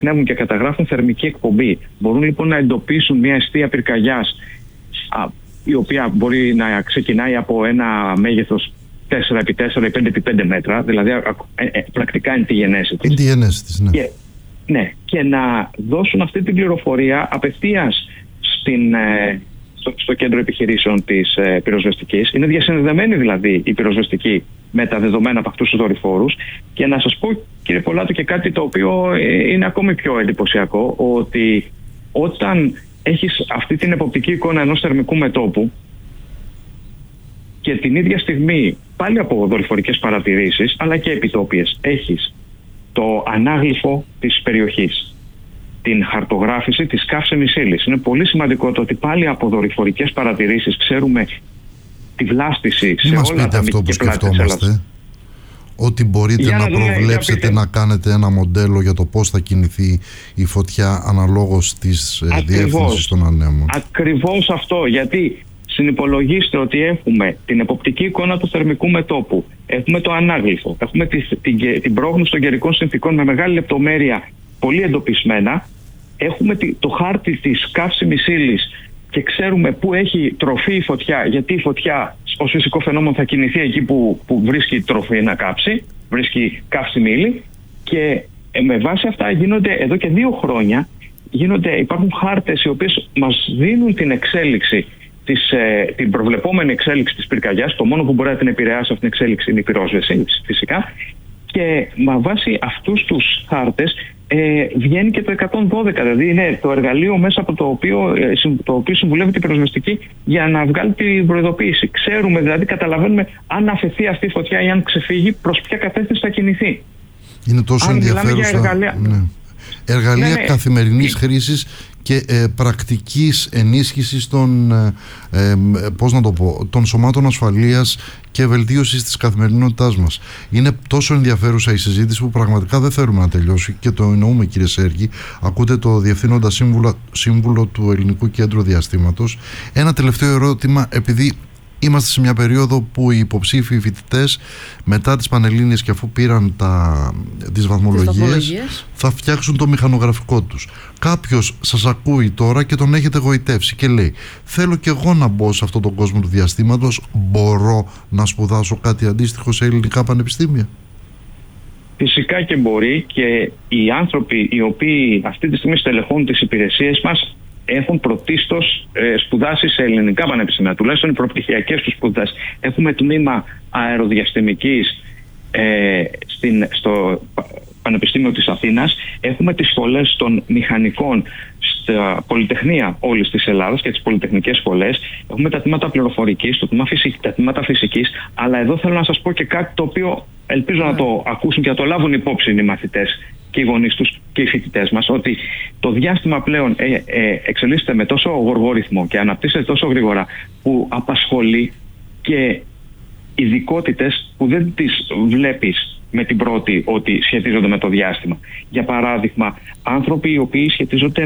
ανέβουν και καταγράφουν θερμική εκπομπή. Μπορούν λοιπόν να εντοπίσουν μια εστία πυρκαγιάς, η οποία μπορεί να ξεκινάει από ένα μέγεθος 4x4 ή 5x5 μέτρα, δηλαδή πρακτικά είναι τη γενέση της. Ναι. Και να δώσουν αυτή την πληροφορία απευθείας στο κέντρο επιχειρήσεων της πυροσβεστικής. Είναι διασυνδεδεμένη δηλαδή η πυροσβεστική με τα δεδομένα από αυτούς τους δορυφόρους. Και να σας πω, κύριε Πολάτου, και κάτι το οποίο είναι ακόμη πιο εντυπωσιακό, ότι όταν έχεις αυτή την εποπτική εικόνα ενός θερμικού μετώπου και την ίδια στιγμή πάλι από δορυφορικές παρατηρήσεις αλλά και επιτόπιες έχεις το ανάγλυφο της περιοχής, την χαρτογράφηση της καύσιμης ύλης. Είναι πολύ σημαντικό το ότι πάλι από δορυφορικές παρατηρήσεις ξέρουμε τη βλάστηση σε όλα τα μήκη και πλάτη της Ελλάδας. Ότι μπορείτε να προβλέψετε να κάνετε ένα μοντέλο για το πώς θα κινηθεί η φωτιά αναλόγως της διεύθυνσης των ανέμων. Ακριβώς αυτό, γιατί συνυπολογίστε ότι έχουμε την εποπτική εικόνα του θερμικού μετώπου, έχουμε το ανάγλυφο, έχουμε την πρόγνωση των καιρικών συνθηκών με μεγάλη λεπτομέρεια, πολύ εντοπισμένα, έχουμε το χάρτη της καύσιμης ύλης και ξέρουμε πού έχει τροφή η φωτιά, γιατί η φωτιά ως φυσικό φαινόμενο θα κινηθεί εκεί που βρίσκει τροφή να κάψει, βρίσκει καύσιμη ύλη, και με βάση αυτά γίνονται εδώ και 2 χρόνια υπάρχουν χάρτες οι οποίες μας δίνουν την εξέλιξη, την προβλεπόμενη εξέλιξη της πυρκαγιάς. Το μόνο που μπορεί να την επηρεάσει αυτήν την εξέλιξη είναι η πυρόσβεση φυσικά, και με βάση αυτούς τους χάρτες βγαίνει και το 112, δηλαδή είναι το εργαλείο μέσα από το οποίο συμβουλεύει την πυροσβεστική για να βγάλει την προειδοποίηση. Ξέρουμε, δηλαδή καταλαβαίνουμε αν αφαιθεί αυτή η φωτιά ή αν ξεφύγει, προς ποια κατεύθυνση θα κινηθεί. Είναι τόσο ενδιαφέρουσα. Εργαλεία καθημερινής χρήσης και πρακτικής ενίσχυσης των σωμάτων ασφαλείας και βελτίωσης της καθημερινότητάς μας. Είναι τόσο ενδιαφέρουσα η συζήτηση που πραγματικά δεν θέλουμε να τελειώσει, και το εννοούμε, κύριε Σέργη. Ακούτε το Διευθύνοντα Σύμβουλο του Ελληνικού Κέντρου Διαστήματος. Ένα τελευταίο ερώτημα, επειδή είμαστε σε μια περίοδο που οι υποψήφοι φοιτητές μετά τις Πανελλήνιες και αφού πήραν τις βαθμολογίες θα φτιάξουν το μηχανογραφικό τους. Κάποιος σας ακούει τώρα και τον έχετε γοητεύσει και λέει: θέλω και εγώ να μπω σε αυτόν τον κόσμο του διαστήματος, μπορώ να σπουδάσω κάτι αντίστοιχο σε ελληνικά πανεπιστήμια? Φυσικά και μπορεί, και οι άνθρωποι οι οποίοι αυτή τη στιγμή στελεχώνουν τις υπηρεσίες μας έχουν πρωτίστως σπουδάσει σε ελληνικά πανεπιστήμια, τουλάχιστον οι προπτυχιακές τους σπουδές. Έχουμε τμήμα αεροδιαστημικής στο Πανεπιστήμιο της Αθήνας, έχουμε τις σχολές των μηχανικών στα πολυτεχνία όλης της Ελλάδας και τις πολυτεχνικές σχολές, έχουμε τα τμήματα πληροφορικής, τα τμήματα φυσικής, αλλά εδώ θέλω να σας πω και κάτι το οποίο ελπίζω να το ακούσουν και να το λάβουν υπόψη οι μαθητές και οι γονείς τους και οι φοιτητές μας, ότι το διάστημα πλέον εξελίσσεται με τόσο γοργό ρυθμό και αναπτύσσεται τόσο γρήγορα, που απασχολεί και ειδικότητες που δεν τις βλέπεις με την πρώτη ότι σχετίζονται με το διάστημα. Για παράδειγμα, άνθρωποι οι οποίοι σχετίζονται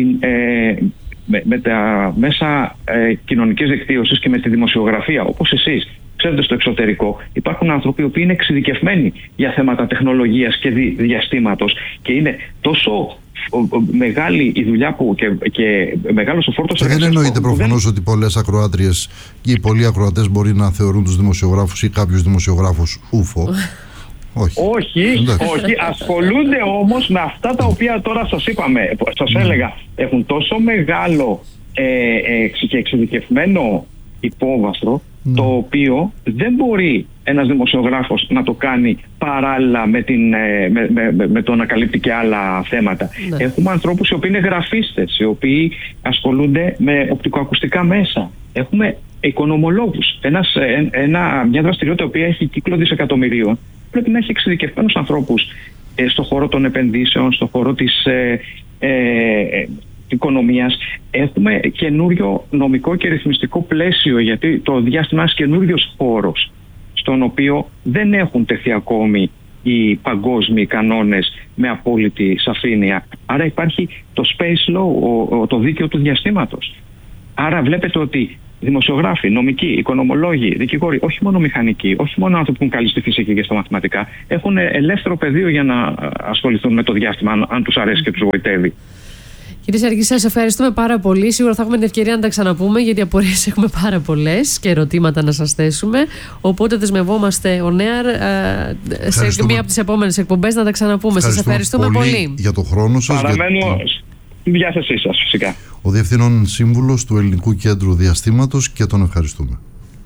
με τα μέσα κοινωνικής δικτύωσης και με τη δημοσιογραφία, όπως εσείς. Ξέρετε, στο εξωτερικό υπάρχουν άνθρωποι οι οποίοι είναι εξειδικευμένοι για θέματα τεχνολογίας και διαστήματος, και είναι τόσο μεγάλη η δουλειά και μεγάλος ο φόρτος εργασίας. Δεν εννοείται προφανώς ότι πολλές ακροάτριες ή πολλοί ακροατές μπορεί να θεωρούν τους δημοσιογράφους ή κάποιους δημοσιογράφους ούφο. Όχι. Ασχολούνται όμως με αυτά τα οποία τώρα σας έλεγα, έχουν τόσο μεγάλο και εξειδικευμένο υπόβαθρο, το οποίο δεν μπορεί ένας δημοσιογράφος να το κάνει παράλληλα με το να καλύπτει και άλλα θέματα. Έχουμε ανθρώπους οι οποίοι είναι γραφίστες, οι οποίοι ασχολούνται με οπτικοακουστικά μέσα. Έχουμε οικονομολόγους. Μια δραστηριότητα η οποία έχει κύκλο δισεκατομμυρίων πρέπει να έχει εξειδικευμένους ανθρώπους στον χώρο των επενδύσεων, στον χώρο της οικονομίας. Έχουμε καινούριο νομικό και ρυθμιστικό πλαίσιο, γιατί το διάστημα είναι καινούριος χώρος στον οποίο δεν έχουν τεθεί ακόμη οι παγκόσμιοι κανόνες με απόλυτη σαφήνεια. Άρα υπάρχει το space law, το δίκαιο του διαστήματος. Άρα βλέπετε ότι δημοσιογράφοι, νομικοί, οικονομολόγοι, δικηγόροι, όχι μόνο μηχανικοί, όχι μόνο άνθρωποι που έχουν καλή στη φυσική και στα μαθηματικά, έχουν ελεύθερο πεδίο για να ασχοληθούν με το διάστημα, αν τους αρέσει και τους βοητεύει. Κύριε Σέργη, σας ευχαριστούμε πάρα πολύ. Σίγουρα θα έχουμε την ευκαιρία να τα ξαναπούμε, γιατί απορίες έχουμε πάρα πολλές και ερωτήματα να σας θέσουμε. Οπότε δεσμευόμαστε on air σε μία από τις επόμενες εκπομπές να τα ξαναπούμε. Σας ευχαριστούμε πολύ για το χρόνο σας. Παραμένω στη διάθεσή σας, φυσικά. Ο Διευθύνων Σύμβουλος του Ελληνικού Κέντρου Διαστήματος, και τον ευχαριστούμε.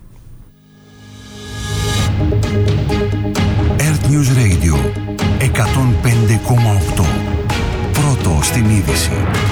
Earth News Radio 105,8. Πρώτο στην είδηση.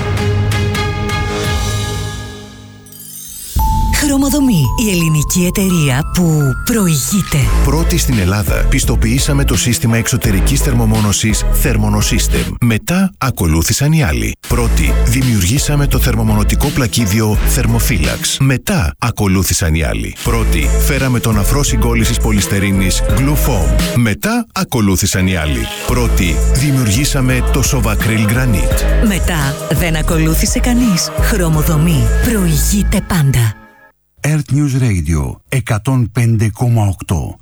Χρωμοδομή, η ελληνική εταιρεία που προηγείται. Πρώτη στην Ελλάδα, πιστοποιήσαμε το σύστημα εξωτερικής θερμομόνωσης Thermonosystem. Μετά ακολούθησαν οι άλλοι. Πρώτη, δημιουργήσαμε το θερμομονωτικό πλακίδιο Thermophilax. Μετά ακολούθησαν οι άλλοι. Πρώτη, φέραμε τον αφρό συγκόλλησης πολυστερίνης Glufoam. Μετά ακολούθησαν οι άλλοι. Πρώτη, δημιουργήσαμε το Sovacryl Granite. Μετά δεν ακολούθησε κανείς. Χρωμοδομή, προηγείται πάντα. Earth News Radio 105,8.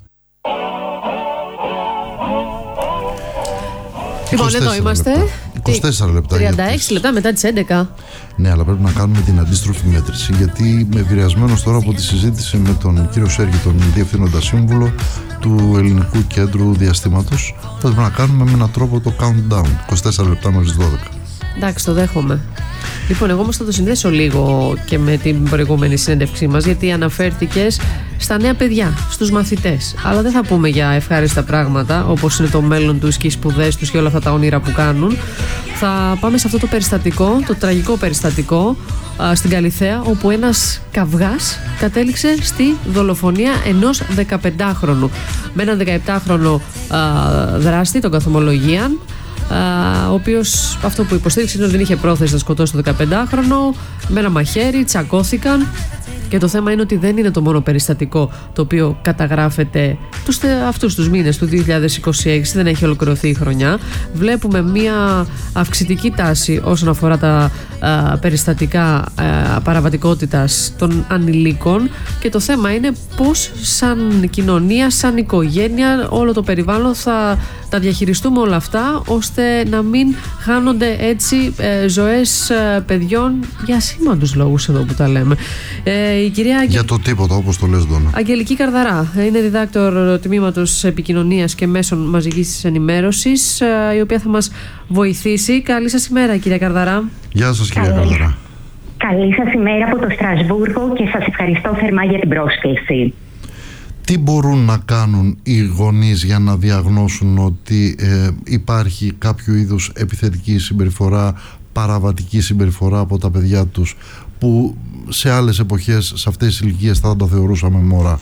Λοιπόν, εδώ είμαστε. 24 λεπτά. 36 λεπτά μετά τις 11. Ναι, αλλά πρέπει να κάνουμε την αντίστροφη μέτρηση, γιατί είμαι επηρεασμένος τώρα από τη συζήτηση με τον κύριο Σέργη, τον Διευθύνοντα Σύμβουλο του Ελληνικού Κέντρου Διαστήματος. Πρέπει να κάνουμε με έναν τρόπο το countdown. 24 λεπτά μέχρι τις 12. Εντάξει, το δέχομαι. Λοιπόν, εγώ όμως θα το συνδέσω λίγο και με την προηγούμενη συνέντευξή μας, γιατί αναφέρθηκες στα νέα παιδιά, στους μαθητές. Αλλά δεν θα πούμε για ευχάριστα πράγματα, όπως είναι το μέλλον τους και οι σπουδές τους και όλα αυτά τα όνειρα που κάνουν. Θα πάμε σε αυτό το περιστατικό, το τραγικό περιστατικό στην Καλιθέα, όπου ένας καυγάς κατέληξε στη δολοφονία ενός 15χρονου. Με έναν 17χρονο δράστη, τον καθομολογίαν, ο οποίος αυτό που υποστήριξε είναι ότι δεν είχε πρόθεση να σκοτώσει το 15χρονο. Με ένα μαχαίρι τσακώθηκαν. Και το θέμα είναι ότι δεν είναι το μόνο περιστατικό το οποίο καταγράφεται αυτούς τους μήνες του 2026, δεν έχει ολοκληρωθεί η χρονιά. Βλέπουμε μια αυξητική τάση όσον αφορά τα περιστατικά παραβατικότητας των ανηλίκων, και το θέμα είναι πώς σαν κοινωνία, σαν οικογένεια, όλο το περιβάλλον θα τα διαχειριστούμε όλα αυτά, ώστε να μην χάνονται έτσι ζωές παιδιών για ασήμαντους λόγους, εδώ που τα λέμε. Η κυρία για το τίποτα, όπως το λες, Δώνα. Αγγελική Καρδαρά είναι διδάκτορ τμήματος επικοινωνίας και μέσων μαζικής ενημέρωσης, η οποία θα μας βοηθήσει. Καλή σας ημέρα, κυρία Καρδαρά. Γεια σας, κυρία Καρδαρά. Καλή σας ημέρα από το Στρασβούργο και σας ευχαριστώ θερμά για την πρόσκληση. Τι μπορούν να κάνουν οι γονείς για να διαγνώσουν ότι υπάρχει κάποιο είδους επιθετική συμπεριφορά, παραβατική συμπεριφορά από τα παιδιά τους, που σε άλλες εποχές, σε αυτές τις ηλικίες, θα τα θεωρούσαμε μωρά?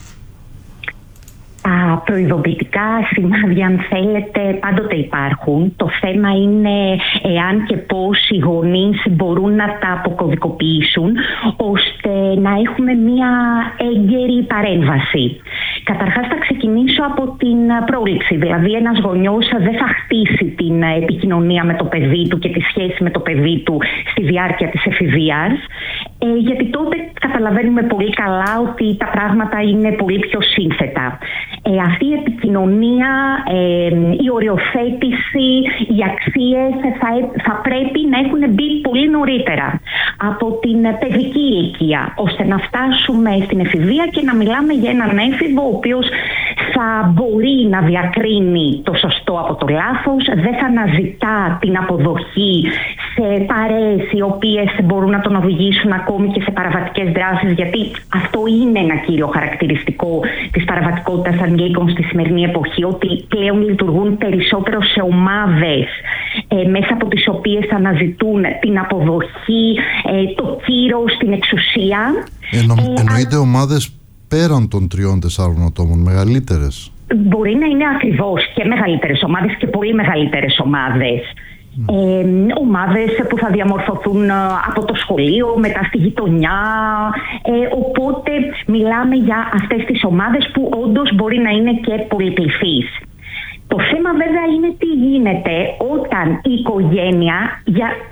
Τα προειδοποιητικά σημάδια, αν θέλετε, πάντοτε υπάρχουν. Το θέμα είναι εάν και πώς οι γονείς μπορούν να τα αποκωδικοποιήσουν, ώστε να έχουμε μια έγκαιρη παρέμβαση. Καταρχάς θα ξεκινήσω από την πρόληψη. Δηλαδή ένας γονιός δεν θα χτίσει την επικοινωνία με το παιδί του και τη σχέση με το παιδί του στη διάρκεια της εφηβείας, γιατί τότε καταλαβαίνουμε πολύ καλά ότι τα πράγματα είναι πολύ πιο σύνθετα. Αυτή η επικοινωνία, η οριοθέτηση, οι αξίες θα πρέπει να έχουν μπει πολύ νωρίτερα από την παιδική ηλικία, ώστε να φτάσουμε στην εφηβεία και να μιλάμε για έναν έφηβο ο οποίος θα μπορεί να διακρίνει το σωστό από το λάθος, δεν θα αναζητά την αποδοχή σε παρέες οι οποίες μπορούν να τον οδηγήσουν ακόμη και σε παραβατικές δράσεις, γιατί αυτό είναι ένα κύριο χαρακτηριστικό της παραβατικότητας ανηλίκων στη σημερινή εποχή, ότι πλέον λειτουργούν περισσότερο σε ομάδες μέσα από τις οποίες αναζητούν την αποδοχή, το κύρος, την εξουσία. Εννοείται ομάδες πέραν των 3-4 ατόμων, μεγαλύτερες? Μπορεί να είναι ακριβώς και μεγαλύτερες ομάδες και πολύ μεγαλύτερες ομάδες. Ομάδες που θα διαμορφωθούν από το σχολείο, μετά στη γειτονιά, οπότε μιλάμε για αυτές τις ομάδες που όντως μπορεί να είναι και πολυπληθείς. Το θέμα βέβαια είναι τι γίνεται όταν η οικογένεια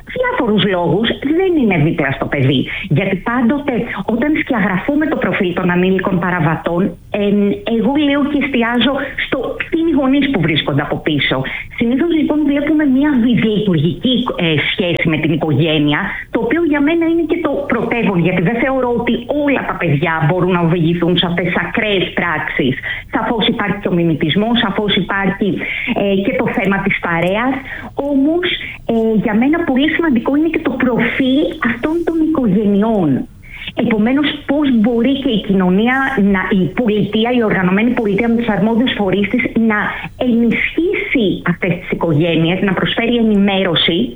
διάφορους λόγους δεν είναι δίπλα στο παιδί. Γιατί πάντοτε όταν σκιαγραφούμε το προφίλ των ανήλικων παραβατών, εγώ λέω και εστιάζω στην γονείς που βρίσκονται από πίσω. Συνήθως λοιπόν βλέπουμε μια δυσλειτουργική σχέση με την οικογένεια, το οποίο για μένα είναι και το πρωτεύον, γιατί δεν θεωρώ ότι όλα τα παιδιά μπορούν να οδηγηθούν σε αυτές τις ακραίες πράξεις. Σαφώς υπάρχει και ο μιμητισμός, σαφώς υπάρχει και το θέμα της παρέας. Όμως για μένα πολύ σημαντικό είναι και το προφίλ αυτών των οικογενειών. Επομένως, πώς μπορεί και η κοινωνία, η πολιτεία, η οργανωμένη πολιτεία με τους αρμόδιους φορείς της να ενισχύσει αυτές τις οικογένειες, να προσφέρει ενημέρωση,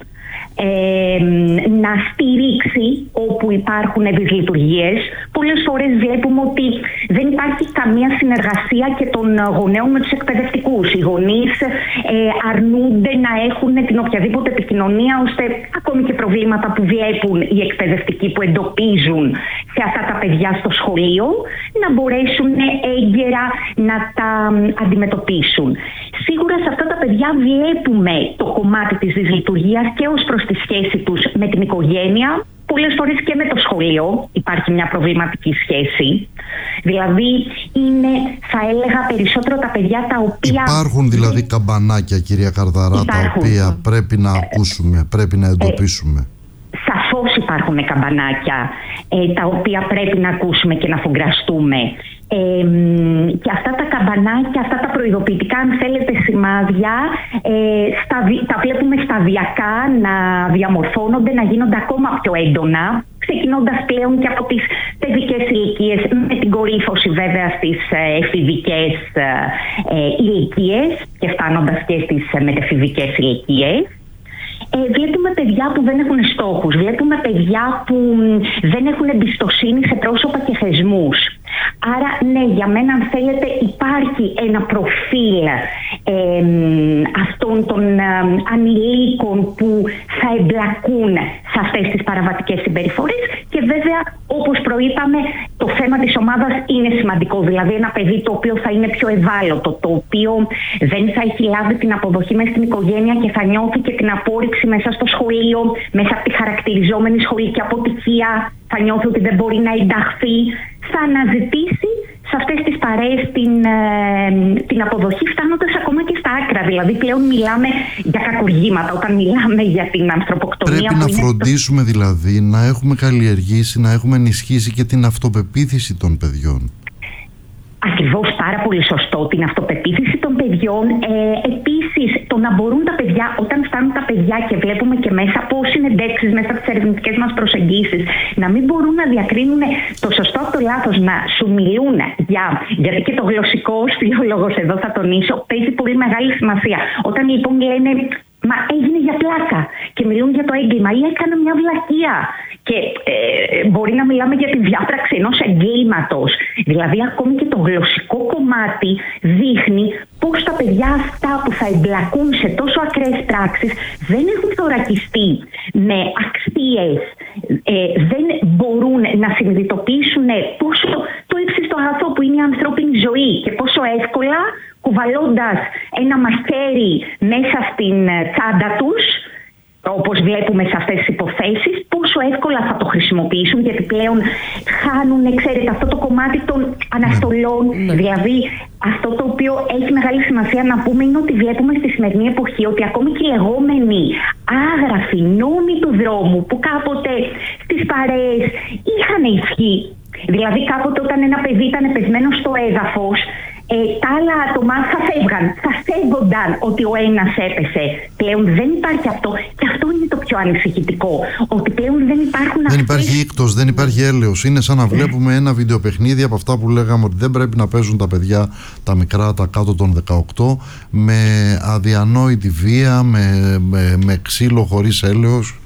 να στηρίξει όπου υπάρχουν δυσλειτουργίες. Πολλές φορές βλέπουμε ότι δεν υπάρχει καμία συνεργασία και των γονέων με τους εκπαιδευτικούς. Οι γονείς αρνούνται να έχουν την οποιαδήποτε επικοινωνία, ώστε ακόμη και προβλήματα που βλέπουν οι εκπαιδευτικοί που εντοπίζουν σε αυτά τα παιδιά στο σχολείο να μπορέσουν έγκαιρα να τα αντιμετωπίσουν. Σίγουρα σε αυτά τα παιδιά βλέπουμε το κομμάτι της δυσλειτουργίας και ως προς τη σχέση τους με την οικογένεια. Πολλές φορές και με το σχολείο υπάρχει μια προβληματική σχέση. Δηλαδή είναι, θα έλεγα, περισσότερο τα παιδιά τα οποία... Υπάρχουν δηλαδή καμπανάκια, κυρία Καρδαρά, τα οποία πρέπει να ακούσουμε, πρέπει να εντοπίσουμε. Σαφώς υπάρχουν καμπανάκια τα οποία πρέπει να ακούσουμε και να φουγκραστούμε. Και αυτά τα καμπανάκια, αυτά τα προειδοποιητικά, αν θέλετε, σημάδια, τα βλέπουμε σταδιακά να διαμορφώνονται, να γίνονται ακόμα πιο έντονα, ξεκινώντας πλέον και από τις παιδικές ηλικίες, με την κορύφωση βέβαια στις εφηβικές ηλικίες και φτάνοντας και στις μετεφηβικές ηλικίες. Βλέπουμε παιδιά που δεν έχουν στόχους, βλέπουμε παιδιά που δεν έχουν εμπιστοσύνη σε πρόσωπα και θεσμούς. Άρα ναι, για μένα, αν θέλετε, υπάρχει ένα προφίλ αυτών των ανηλίκων που θα εμπλακούν σε αυτές τις παραβατικές συμπεριφορές και βέβαια, όπως προείπαμε, το θέμα της ομάδας είναι σημαντικό. Δηλαδή ένα παιδί το οποίο θα είναι πιο ευάλωτο, το οποίο δεν θα έχει λάβει την αποδοχή μέσα στην οικογένεια και θα νιώθει και την απόρριψη μέσα στο σχολείο, μέσα από τη χαρακτηριζόμενη σχολική αποτυχία, θα νιώθει ότι δεν μπορεί να ενταχθεί, θα αναζητήσει σε αυτές τις παρέες την αποδοχή, φτάνοντας ακόμα και στα άκρα. Δηλαδή πλέον μιλάμε για κακουργήματα όταν μιλάμε για την ανθρωποκτονία. Πρέπει να φροντίσουμε δηλαδή να έχουμε καλλιεργήσει, να έχουμε ενισχύσει και την αυτοπεποίθηση των παιδιών. Ακριβώς, πάρα πολύ σωστό, την αυτοπεποίθηση των παιδιών. Επίσης, το να μπορούν τα παιδιά, όταν φτάνουν τα παιδιά και βλέπουμε και μέσα από συνεντεύξεις, μέσα από τις ερευνητικές μας προσεγγίσεις, να μην μπορούν να διακρίνουν το σωστό από το λάθος, να σου μιλούν γιατί και το γλωσσικό φιλόλογος εδώ θα τονίσω, παίζει πολύ μεγάλη σημασία. Όταν λοιπόν λένε «Μα έγινε για πλάκα» και μιλούν για το έγκλημα ή «Έκανα μια βλακεία» και μπορεί να μιλάμε για τη διάπραξη ενός εγκλήματος. Δηλαδή ακόμη και το γλωσσικό κομμάτι δείχνει πως τα παιδιά αυτά που θα εμπλακούν σε τόσο ακραίες πράξεις δεν έχουν θωρακιστεί με αξίες, δεν μπορούν να συνειδητοποιήσουν πόσο το ύψιστο αγαθό που είναι η ανθρώπινη ζωή και πόσο εύκολα, κουβαλώντας ένα μαχαίρι μέσα στην τσάντα τους, όπως βλέπουμε σε αυτές τις υποθέσεις, πόσο εύκολα θα το χρησιμοποιήσουν, γιατί πλέον χάνουν, ξέρετε, αυτό το κομμάτι των αναστολών. Δηλαδή, αυτό το οποίο έχει μεγάλη σημασία να πούμε είναι ότι βλέπουμε στη σημερινή εποχή ότι ακόμη και οι λεγόμενοι άγραφοι νόμοι του δρόμου που κάποτε στις παρέες είχαν ισχύ. Δηλαδή, κάποτε όταν ένα παιδί ήταν πεσμένο στο έδαφος, τα άλλα άτομα θα φεύγαν, θα σέβονταν ότι ο ένας έπεσε. Πλέον δεν υπάρχει αυτό και αυτό είναι το πιο ανησυχητικό. Ότι πλέον δεν υπάρχουν Δεν υπάρχει ήκτος, δεν υπάρχει έλεος. Είναι σαν να βλέπουμε ένα βιντεοπαιχνίδι από αυτά που λέγαμε ότι δεν πρέπει να παίζουν τα παιδιά, τα μικρά, τα κάτω των 18, με αδιανόητη βία, με ξύλο χωρίς έλεος.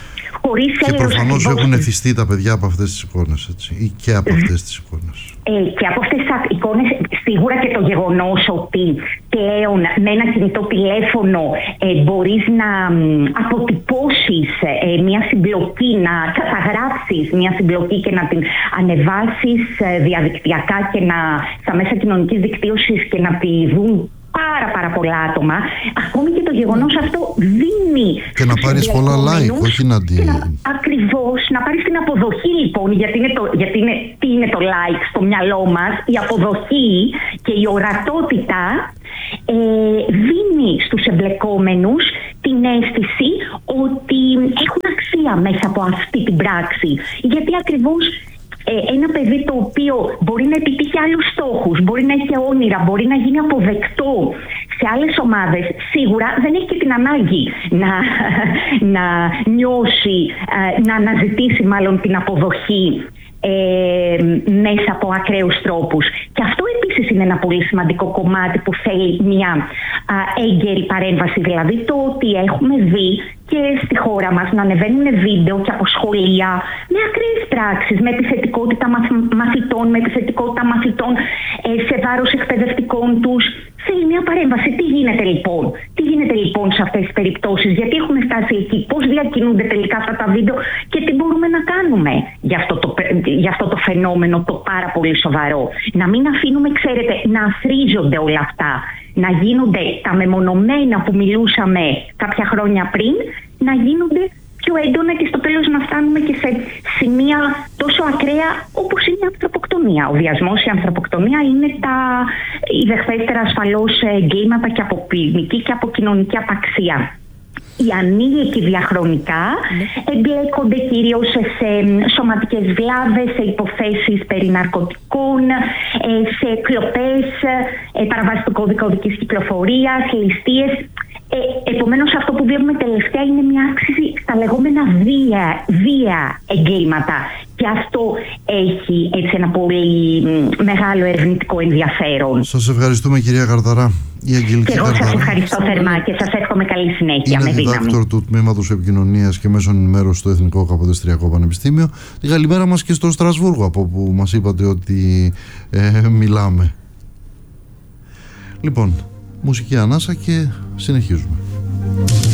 Και προφανώς έχουν εθιστεί τα παιδιά από αυτές τις εικόνες, έτσι, ή και από αυτές τις εικόνες. Και από αυτές τις εικόνες, σίγουρα και το γεγονός ότι πλέον με ένα κινητό τηλέφωνο μπορείς να αποτυπώσεις μια συμπλοκή, να καταγράψεις μια συμπλοκή και να την ανεβάσεις διαδικτυακά και στα μέσα κοινωνικής δικτύωσης και να τη δουν πάρα πολλά άτομα. Ακόμη και το γεγονός αυτό δίνει. Και να πάρεις πολλά like, όχι να Ακριβώς, να πάρεις την αποδοχή λοιπόν, τι είναι το like στο μυαλό μας, η αποδοχή και η ορατότητα δίνει στους εμπλεκόμενους την αίσθηση ότι έχουν αξία μέσα από αυτή την πράξη. Γιατί ακριβώς ένα παιδί το οποίο μπορεί να επιτύχει άλλους στόχους, μπορεί να έχει όνειρα, μπορεί να γίνει αποδεκτό σε άλλες ομάδες, σίγουρα δεν έχει και την ανάγκη να νιώσει, να αναζητήσει μάλλον την αποδοχή μέσα από ακραίους τρόπους. Και αυτό επίσης είναι ένα πολύ σημαντικό κομμάτι που θέλει μια έγκαιρη παρέμβαση. Δηλαδή το ότι έχουμε δει και στη χώρα μας να ανεβαίνουν βίντεο και από σχολεία με ακραίες πράξεις, με επιθετικότητα μαθητών, με επιθετικότητα μαθητών σε βάρος εκπαιδευτικών τους. Θέλει μια παρέμβαση. Τι γίνεται λοιπόν σε αυτές τις περιπτώσεις, γιατί έχουμε φτάσει εκεί, πώς διακινούνται τελικά αυτά τα βίντεο και τι μπορούμε να κάνουμε για αυτό το φαινόμενο το πάρα πολύ σοβαρό. Να μην αφήνουμε, ξέρετε, να αθροίζονται όλα αυτά, να γίνονται τα μεμονωμένα που μιλούσαμε κάποια χρόνια πριν, να γίνονται πιο έντονα και στο τέλος να φτάνουμε και σε σημεία τόσο ακραία όπως είναι η ανθρωποκτονία. Ο βιασμός, η ανθρωποκτονία είναι οι δεχθέστερα ασφαλώς εγκλήματα και από ποινική και από κοινωνική απαξία. Οι ανήλικοι διαχρονικά εμπλέκονται κυρίως σε σωματικές βλάβες, σε υποθέσεις περί ναρκωτικών, σε κλοπές, παραβάσεις του κώδικα οδικής κυκλοφορίας, ληστείες. Επομένως αυτό που βλέπουμε τελευταία είναι μια αύξηση στα λεγόμενα βία εγκλήματα. Και αυτό έχει έτσι ένα πολύ μεγάλο ερευνητικό ενδιαφέρον. Σας ευχαριστούμε, κυρία Καρδαρά. Και εγώ σας ευχαριστώ θερμά και σας εύχομαι καλή συνέχεια. Είναι διδάκτορ του Τμήματος Επικοινωνίας και Μέσων Ενημέρωσης στο Εθνικό Καποδιστριακό Πανεπιστήμιο. Την καλημέρα μας και στο Στρασβούργο, από που μας είπατε ότι μιλάμε. Λοιπόν, μουσική ανάσα και συνεχίζουμε.